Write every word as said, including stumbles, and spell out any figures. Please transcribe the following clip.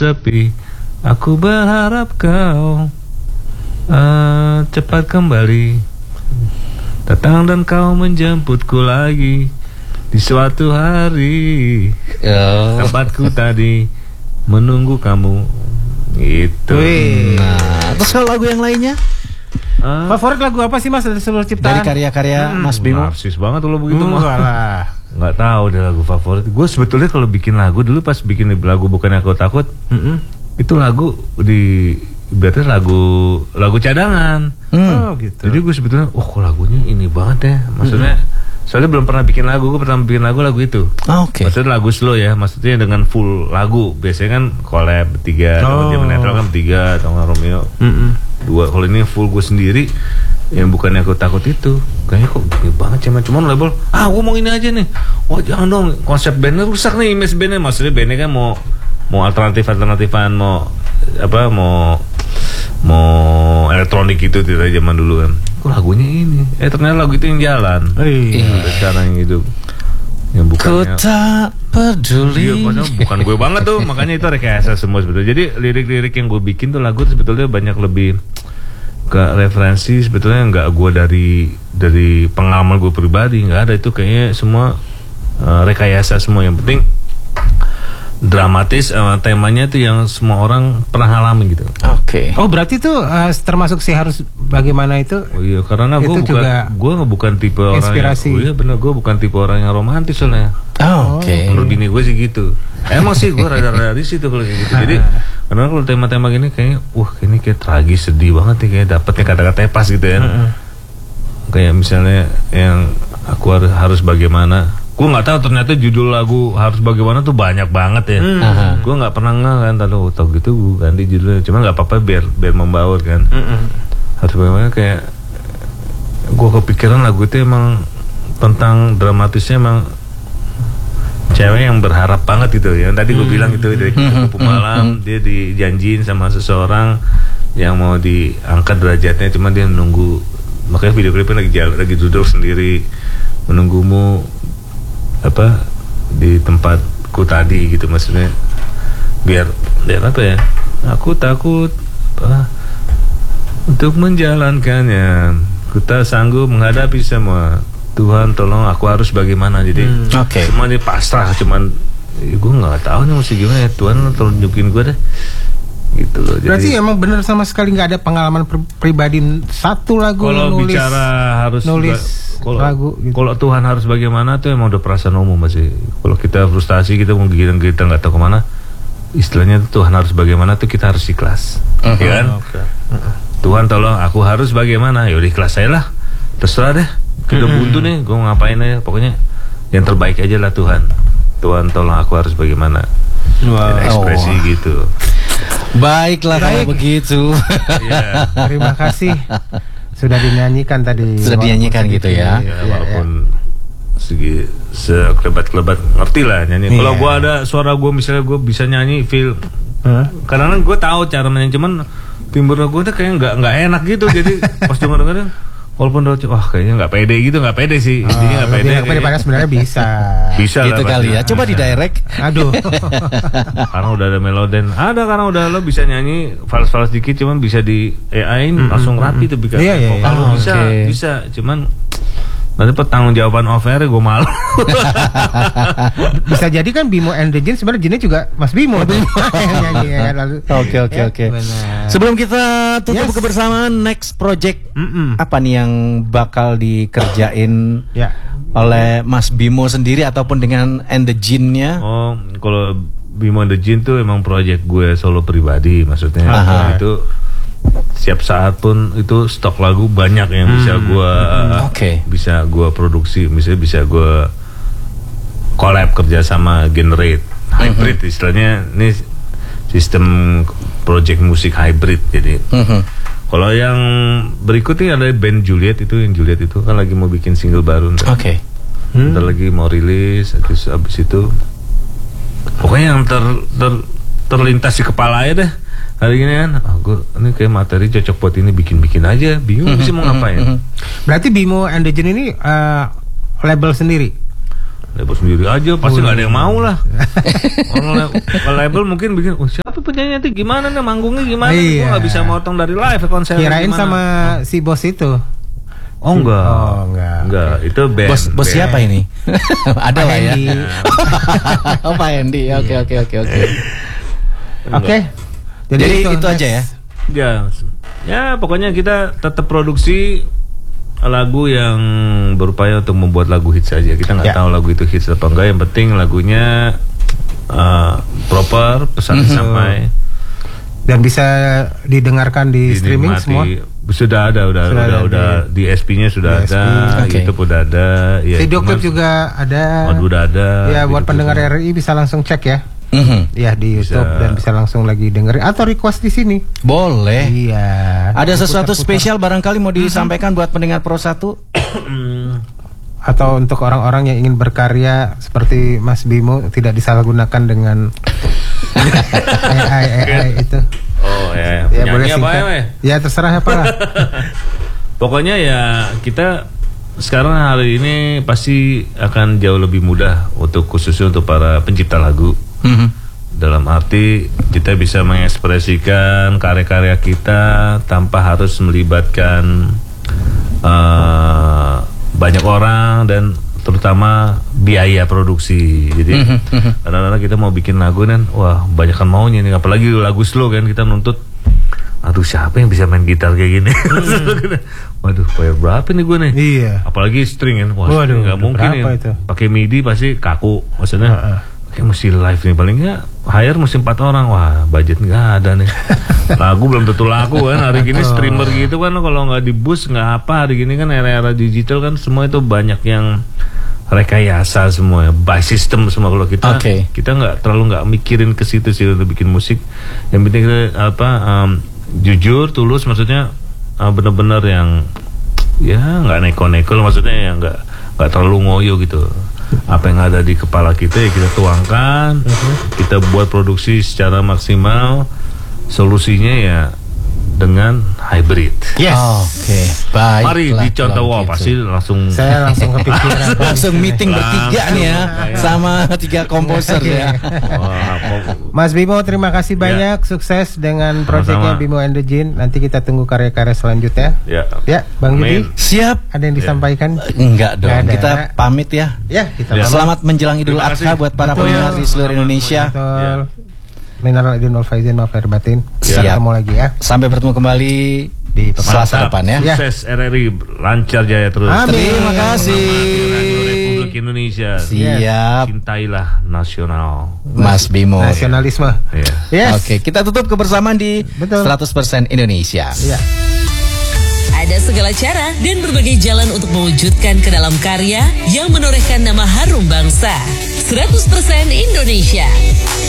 sepi. Aku berharap kau uh, cepat kembali datang dan kau menjemputku lagi di suatu hari. Oh. Tempatku tadi menunggu kamu. Gitu. Nah, terus kalau lagu yang lainnya? Uh, Favorit lagu apa sih Mas dari seluruh ciptaan? Dari karya-karya hmm. Mas Bimo. Narsis banget lo begitu uh, mah. Nggak tahu deh lagu favorit. Gue sebetulnya kalau bikin lagu dulu pas bikin lagu Bukannya Aku Takut, mm-hmm. itu lagu di berarti lagu lagu cadangan. Hmm. Oh gitu. Jadi gue sebetulnya, oh kok lagunya ini banget ya. Maksudnya, mm-hmm. soalnya belum pernah bikin lagu, gue pernah bikin lagu lagu itu. Oh, Oke. Okay. Maksudnya lagu slow ya, maksudnya dengan full lagu. Biasanya kan collab bertiga, oh. Zaman netral kan bertiga, atau nggak Romeo. Mm-hmm. Dua. Kalau ini full gue sendiri. Yang Bukannya Aku Takut itu kayaknya kok gini banget cuman cuman label ah gue mau ini aja nih, wah jangan dong konsep bandnya rusak nih, image bandnya. Maksudnya bandnya kan mau mau alternatif alternatifan mau apa mau mau elektronik gitu tidak zaman dulu kan. Kok lagunya ini eh ternyata lagu itu yang jalan. Iya. Sekarang yang hidup yang bukannya. Ku tak peduli. Iya, bukan gue banget tuh, makanya itu rekayasa semua sebetulnya. Jadi lirik-lirik yang gue bikin tuh lagu sebetulnya banyak lebih ke referensi sebetulnya nggak gue dari dari pengalaman gue pribadi, nggak ada, itu kayaknya semua uh, rekayasa semua. Yang penting dramatis, uh, temanya tuh yang semua orang pernah ngalamin gitu. Oke. Okay. Oh berarti tuh uh, termasuk sih harus bagaimana itu? Oh iya, karena gue bukan gue bukan tipe orang inspirasi. Yang, oh iya benar, gue bukan tipe orang yang romantis soalnya. Oh, Oke. Okay. Menurut bini gue sih gitu. Emang sih gue rada-rada di situ kalau kayak gitu. Jadi karena kalau tema-tema gini kayaknya, wah ini kayak tragis, sedih banget nih, kayak dapetnya kata-katanya pas gitu ya. Mm-hmm. Kayak misalnya yang aku harus harus bagaimana. Gue nggak tahu ternyata judul lagu Harus Bagaimana tuh banyak banget ya. Mm-hmm. Gue nggak pernah nggak kan, tahu tau gitu gue ganti judulnya. Cuma nggak apa-apa biar biar membaur kan. Mm-hmm. Harus Bagaimana kayak gue kepikiran lagu itu emang tentang dramatisnya emang cewek yang berharap banget gitu ya. Tadi gue hmm. bilang gitu dari kupu malam hmm. dia dijanjiin sama seseorang yang mau diangkat derajatnya, cuma dia nunggu. Makanya video klipnya lagi jalan, lagi duduk sendiri menunggumu apa di tempatku tadi gitu, maksudnya biar biar apa ya? Aku takut apa, untuk menjalankannya. Ku tak sanggup menghadapi semua. Tuhan tolong aku harus bagaimana. Jadi hmm. okay. semua ini pasrah, cuman ya gue nggak tahu nih mesti gimana ya. Tuhan tolong tunjukin gue deh gitu loh. Berarti jadi, emang benar sama sekali nggak ada pengalaman pri- pribadi satu lagu kalau nulis, bicara harus nulis kalau, lagu gitu. Kalau Tuhan harus bagaimana tuh emang udah perasaan umum masih. Kalau kita frustasi, kita mau kita kita nggak tahu kemana, istilahnya tuh Tuhan harus bagaimana tuh kita harus ikhlas, uh-huh. ya kan? Okay. Uh-huh. Tuhan tolong aku harus bagaimana, yaudah ikhlas saya lah, terserah deh. Kita buntu nih, gue ngapain aja, pokoknya yang terbaik aja lah Tuhan. Tuhan tolong aku harus bagaimana. Wow. Ekspresi oh. gitu. Baiklah Baik. Kalau begitu. Yeah. Terima kasih sudah dinyanyikan tadi. Sudah dinyanyikan gitu ya. Ya, walaupun segi sekelebat-kelebat ngerti lah nyanyi. Yeah. Kalau gue ada suara gue misalnya gue bisa nyanyi feel. Huh? Karena gue tahu cara menyanyi, cuman timbre gue tuh kayak nggak nggak enak gitu. Jadi pas denger-denger walaupun udah, wah kayaknya nggak pede gitu, nggak pede sih. Oh, intinya nggak pede. Nggak pede padahal sebenarnya bisa. Bisa gitu lah, kali ya. Coba di direct. Aduh. Karena udah ada meloden. Ada karena udah lo bisa nyanyi fals-fals dikit, cuman bisa di A I-in mm-hmm. langsung rapi tuh bikin iya, iya, vokal. iya. Bisa, okay. bisa. Cuman nanti pertanggung jawaban off-air gue malu. Bisa jadi kan Bimo and the Jin sebenarnya Jinnya juga Mas Bimo. Oke oke oke. Sebelum kita tutup yes. kebersamaan, next project Mm-mm. apa nih yang bakal dikerjain ya. oleh Mas Bimo sendiri ataupun dengan and the Jin-nya? Oh, kalau Bimo and the Jin tuh emang project gue solo pribadi, maksudnya. Aha. Itu setiap saat pun itu stok lagu banyak yang hmm. bisa gue hmm. okay. bisa gue produksi, misalnya bisa gue collab kerja sama Generate hybrid, mm-hmm. istilahnya ini sistem project musik hybrid. Jadi mm-hmm. kalau yang berikut ini ada band Juliet, itu yang Juliet itu kan lagi mau bikin single baru. Oke. Okay. Hmm. Ntar lagi mau rilis, terus abis itu pokoknya yang ter, ter, terlintas di kepala aja deh. Hari ini kan, oh, gue ini kayak materi cocok buat ini, bikin-bikin aja, bingung sih mau ngapain. Berarti Bimo and the Jin ini uh, label sendiri? Label sendiri aja, pasti nggak ada yang mau lah. Orang label mungkin bikin, oh siapa tuh penyanyi nanti gimana nih manggungnya gimana? Iya. Gue nggak bisa motong dari live konser. Kirain gimana? sama si bos itu. Oh enggak. Oh enggak. Enggak, okay. Itu band. Bos bos band. siapa ini? Ada lah ya. Oh, Pak Hendy. Oke oke oke oke. Oke. Jadi, Jadi itu, itu aja ya. Ya. Ya, pokoknya kita tetap produksi lagu yang berupaya untuk membuat lagu hits saja. Kita nggak ya. tahu lagu itu hits atau enggak. Yang penting lagunya uh, proper, pesan mm-hmm. sampai dan bisa didengarkan di Dinikmati. Streaming semua. Sudah ada, udah, sudah udah, udah di, di S P-nya sudah di ada, okay. YouTube udah ada. Ya, video klip juga ada. Oh, udah ada. Ya, buat pendengar R R I bisa langsung cek ya. Mm-hmm. Ya di YouTube bisa. Dan bisa langsung lagi dengerin atau request di sini. Boleh. Iya. Ada sesuatu spesial barangkali mau disampaikan buat pendengar Pro satu? Atau untuk orang-orang yang ingin berkarya seperti Mas Bimo tidak disalahgunakan dengan A I A I itu. Oh ya. Ya boleh singkat. Ya? Ya terserah apa lah. Pokoknya ya kita sekarang hari ini pasti akan jauh lebih mudah untuk khususnya untuk para pencipta lagu. Mm-hmm. Dalam arti kita bisa mengekspresikan karya-karya kita tanpa harus melibatkan uh, banyak orang dan terutama biaya produksi. Jadi mm-hmm. kadang-kadang kita mau bikin lagu kan, wah banyakan maunya nih, apalagi lagu slow kan kita nuntut. Aduh siapa yang bisa main gitar kayak gini? Hmm. Waduh, bayar berapa nih gue nih? Iya. Apalagi string kan, wah Waduh, nggak mungkin ya. Pakai MIDI pasti kaku, maksudnya. Uh-uh. Kayak mesti live nih, paling nggak hire mesti empat orang, wah budget nggak ada nih. Lagu belum tentu laku kan hari gini, streamer gitu kan, kalau nggak di boost nggak apa. Hari gini kan era-era digital kan semua itu banyak yang rekayasa semua, by system semua. Kalau kita okay. kita nggak terlalu nggak mikirin ke situ sih untuk bikin musik. Yang penting kita apa um, jujur, tulus, maksudnya uh, benar-benar yang ya nggak neko-neko, maksudnya yang nggak nggak terlalu ngoyo gitu. Apa yang ada di kepala kita ya kita tuangkan, uh-huh. kita buat produksi secara maksimal. Solusinya ya dengan hybrid. Yes. Oh, oke. Okay. Baik. Mari dicontoh, wah pasti langsung. Saya langsung kepikiran. langsung meeting bertiga nih ya, sama tiga komposer ya. Mas Bimo, terima kasih banyak, ya. Sukses dengan proyeknya Bimo and the Jin. Nanti kita tunggu karya-karya selanjutnya. Ya. Ya, Bang Yudi. Siap. Ada yang disampaikan? Ya. Enggak dong. Ada. Kita pamit ya. Ya, kita ya. Selamat menjelang Idul Adha buat para pendengar di seluruh Indonesia. Betul. Ya. Minal aidin wal faizin wal lahir batin. Siap. Ketemu lagi ya. Sampai bertemu kembali di Selasa depan ya. Sukses R R I, lancar jaya terus. Amin. Terima kasih. Republik Indonesia. Siap. Cintailah nasional. Mas Bimo. Nasionalisme. Iya. Yes. Oke, kita tutup kebersamaan di Betul. seratus persen Indonesia. Iya. Ada segala cara dan berbagai jalan untuk mewujudkan ke dalam karya yang menorehkan nama harum bangsa. seratus persen Indonesia.